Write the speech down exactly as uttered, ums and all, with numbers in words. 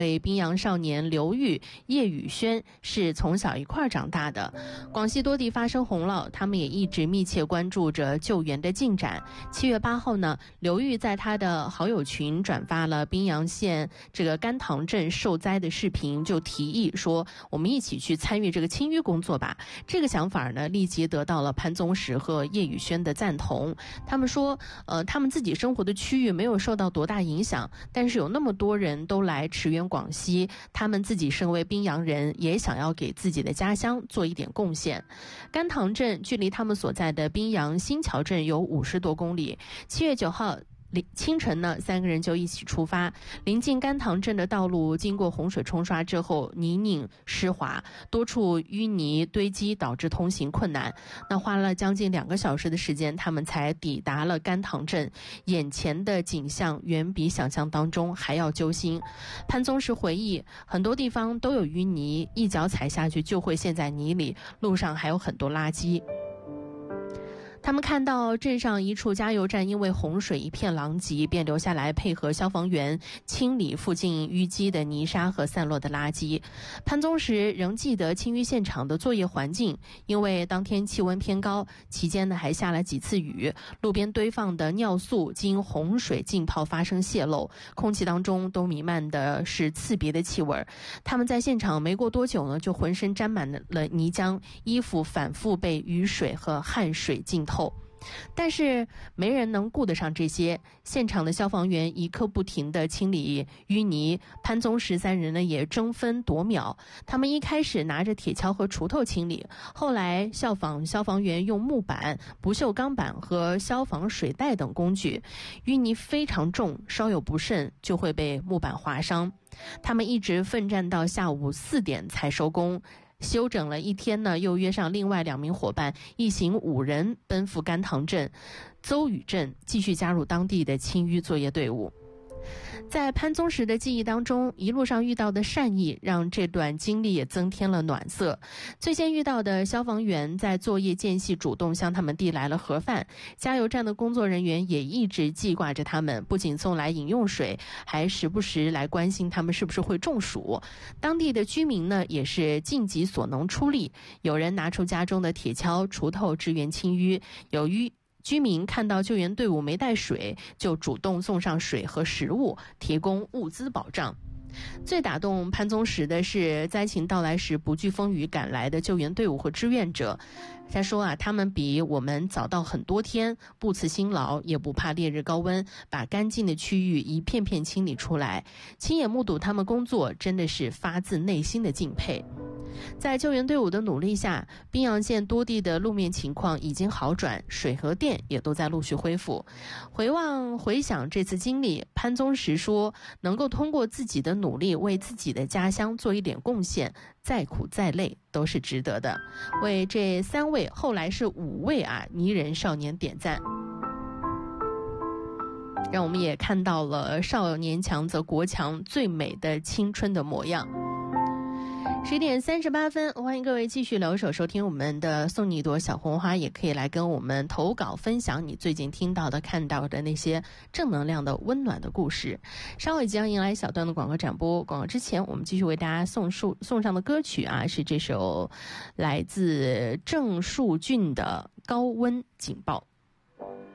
对宾阳少年刘玉、叶宇轩是从小一块长大的。广西多地发生洪涝，他们也一直密切关注着救援的进展。七月八号呢，刘玉在他的好友群转发了宾阳县这个甘塘镇受灾的视频，就提议说我们一起去参与这个清淤工作吧。这个想法呢，立即得到了潘宗实和叶宇轩的赞同。他们说呃，他们自己生活的区域没有受到多大影响，但是有那么多人都来驰援广西，他们自己身为宾阳人，也想要给自己的家乡做一点贡献。甘塘镇距离他们所在的宾阳新桥镇有五十多公里。七月九号清晨呢，三个人就一起出发。临近甘塘镇的道路经过洪水冲刷之后，泥泞湿滑，多处淤泥堆积，导致通行困难。那花了将近两个小时的时间，他们才抵达了甘塘镇。眼前的景象远比想象当中还要揪心。潘宗实回忆，很多地方都有淤泥，一脚踩下去就会陷在泥里，路上还有很多垃圾。他们看到镇上一处加油站因为洪水一片狼藉，便留下来配合消防员清理附近淤积的泥沙和散落的垃圾。潘宗实仍记得清淤现场的作业环境，因为当天气温偏高，期间呢还下了几次雨，路边堆放的尿素经洪水浸泡发生泄漏，空气当中都弥漫的是刺鼻的气味。他们在现场没过多久呢，就浑身沾满了泥浆，衣服反复被雨水和汗水浸透。但是没人能顾得上这些，现场的消防员一刻不停地清理淤泥，潘宗实三人呢也争分夺秒。他们一开始拿着铁锹和锄头清理，后来效仿消防员用木板、不锈钢板和消防水袋等工具。淤泥非常重，稍有不慎就会被木板划伤。他们一直奋战到下午四点才收工。休整了一天呢，又约上另外两名伙伴，一行五人奔赴甘塘镇、邹宇镇，继续加入当地的清淤作业队伍。在潘宗实的记忆当中，一路上遇到的善意让这段经历也增添了暖色。最先遇到的消防员在作业间隙主动向他们递来了盒饭，加油站的工作人员也一直记挂着他们，不仅送来饮用水，还时不时来关心他们是不是会中暑。当地的居民呢，也是尽己所能出力，有人拿出家中的铁锹、锄头支援清淤，有淤居民看到救援队伍没带水，就主动送上水和食物，提供物资保障。最打动潘宗实的是灾情到来时不惧风雨赶来的救援队伍和志愿者。他说啊，他们比我们早到很多天，不辞辛劳，也不怕烈日高温，把干净的区域一片片清理出来。亲眼目睹他们工作，真的是发自内心的敬佩。在救援队伍的努力下，宾阳县多地的路面情况已经好转，水和电也都在陆续恢复。回望回想这次经历，潘宗实说，能够通过自己的努力为自己的家乡做一点贡献，再苦再累都是值得的。为这三位后来是五位啊泥人少年点赞，让我们也看到了少年强则国强最美的青春的模样。十点三十八分，欢迎各位继续留守收听我们的送你一朵小红花，也可以来跟我们投稿分享你最近听到的看到的那些正能量的温暖的故事。稍后即将迎来小段的广告展播，广告之前我们继续为大家送送送上的歌曲啊，是这首来自郑树俊的高温警报。